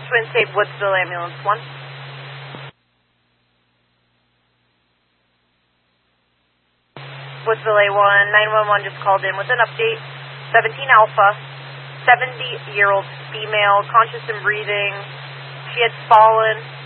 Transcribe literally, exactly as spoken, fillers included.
Twin State Woodsville Ambulance one. Woodsville A one, nine one one just called in with an update. seventeen Alpha, seventy-year-old female, conscious and breathing. She had fallen